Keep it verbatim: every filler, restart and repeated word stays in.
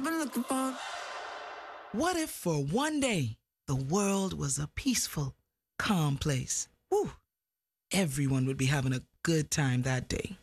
been looking for. What if for one day the world was a peaceful, calm place? Woo! Everyone would be having a good time that day.